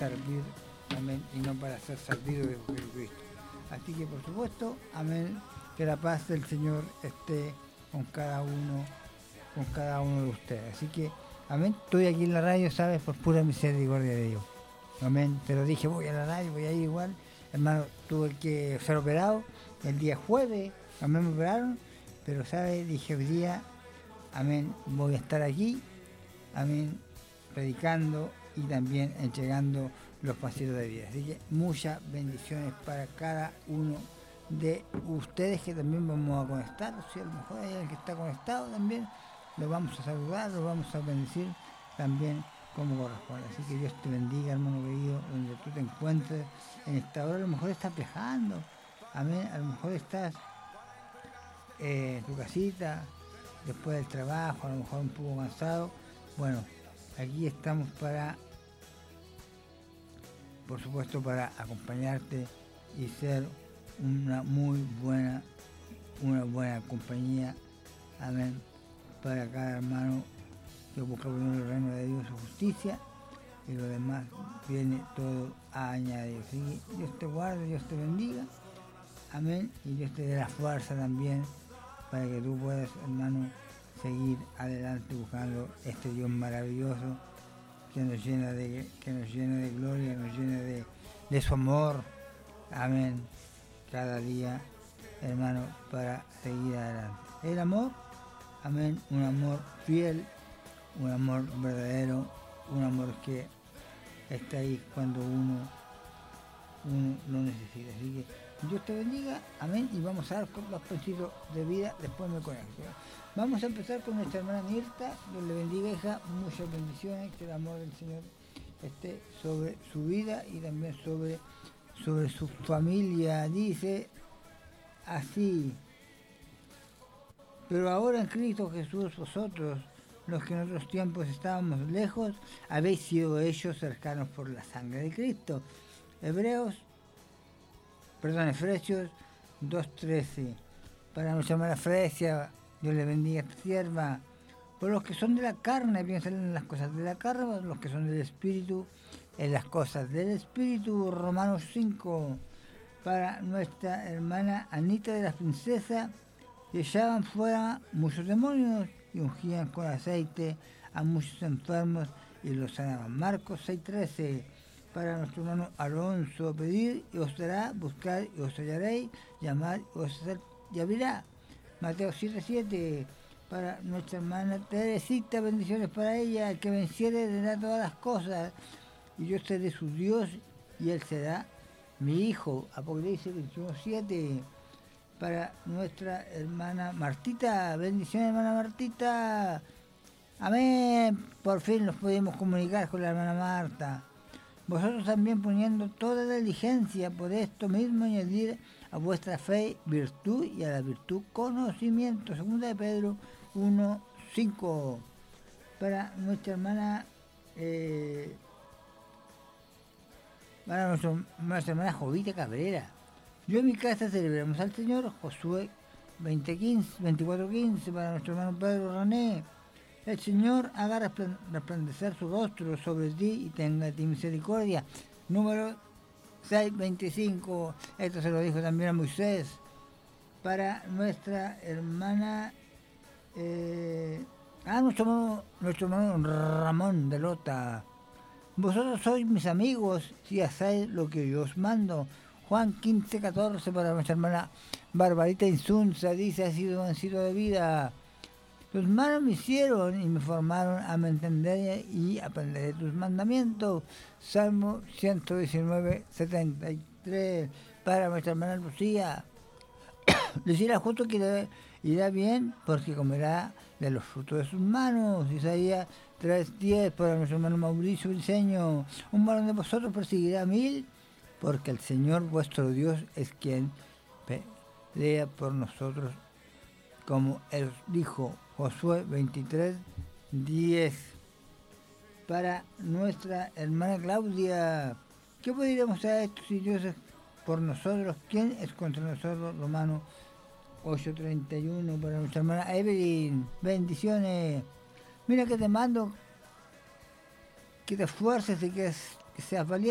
servir, amén, y no para ser servido de Jesucristo. Así que por supuesto, amén, que la paz del Señor esté con cada uno de ustedes. Así que, amén, estoy aquí en la radio, ¿sabes? Por pura misericordia de Dios. Amén, te lo dije, voy a la radio, voy a ir igual. Hermano, tuve que ser operado el día jueves, amén, me operaron, pero, ¿sabes? Dije hoy día, amén, voy a estar aquí, amén, predicando y también entregando los pasillos de vida. Así que muchas bendiciones para cada uno de ustedes que también vamos a conectar. Si a lo mejor hay alguien que está conectado también, lo vamos a saludar, lo vamos a bendecir también como corresponde. Así que Dios te bendiga, hermano querido, donde tú te encuentres en esta hora. A lo mejor estás viajando, amén, a lo mejor estás en tu casita, después del trabajo, a lo mejor un poco cansado. Bueno, aquí estamos para, por supuesto, para acompañarte y ser una buena compañía, amén, para cada hermano que busca primero el reino de Dios, su justicia, y lo demás viene todo a añadir. Así que Dios te guarde, Dios te bendiga, amén, y Dios te dé la fuerza también para que tú puedas, hermano, seguir adelante buscando este Dios maravilloso que nos llena de gloria, nos llena de su amor, amén, cada día, hermano, para seguir adelante. El amor, amén, un amor fiel, un amor verdadero, un amor que está ahí cuando uno lo necesita. Así que Dios te bendiga, amén, y vamos a dar con los principios de vida, después me conecto. Vamos a empezar con nuestra hermana Mirta. Dios le bendiga, hija, muchas bendiciones, que el amor del Señor esté sobre su vida y también sobre su familia. Dice así: pero ahora en Cristo Jesús, vosotros, los que en otros tiempos estábamos lejos, habéis sido hechos cercanos por la sangre de Cristo. Efesios 2:13. Para nuestra hermana Fresia, Dios le bendiga a esta sierva. Por los que son de la carne, piensan en las cosas de la carne, por los que son del Espíritu, en las cosas del Espíritu. Romanos 5. Para nuestra hermana Anita de la Princesa, y echaban fuera muchos demonios y ungían con aceite a muchos enfermos y los sanaban. Marcos 6:13. Para nuestro hermano Alonso, pedir y os dará, buscar y os hallaréis, llamar y os abrirá. Mateo 7:7. Para nuestra hermana Teresita, bendiciones para ella: el que venciere dará todas las cosas, y yo seré su Dios y él será mi hijo. Apocalipsis 21:7. Para nuestra hermana Martita, bendiciones, hermana Martita, amén, por fin nos pudimos comunicar con la hermana Marta. Vosotros también, poniendo toda diligencia, por esto mismo añadir a vuestra fe virtud, y a la virtud conocimiento. Segunda de Pedro 1:5. Para nuestra hermana nuestra hermana Jovita Cabrera: yo en mi casa celebramos al Señor. Josué 24:15. Para nuestro hermano Pedro René: el Señor haga resplandecer su rostro sobre ti y tenga de ti misericordia. Número 6:25. Esto se lo dijo también a Moisés. Para nuestra hermana nuestro hermano Ramón de Lota: vosotros sois mis amigos si hacéis lo que yo os mando. Juan 15:14. Para nuestra hermana Barbarita Insunza, dice: ha sido vencido de vida. Tus manos me hicieron y me formaron a me entender y aprender de tus mandamientos. Salmo 119:73. Para nuestra hermana Lucía: decirá justo que irá bien porque comerá de los frutos de sus manos. Isaías 3:10. Para nuestro hermano Mauricio Briceño: un varón de vosotros perseguirá a 1000, porque el Señor vuestro Dios es quien pelea por nosotros, como él dijo. Josué 23:10. Para nuestra hermana Claudia: ¿qué podríamos hacer esto si Dios es por nosotros? ¿Quién es contra nosotros? Romanos 8:31. Para nuestra hermana Evelyn: bendiciones. Mira que te mando que te esfuerces y que seas valiente.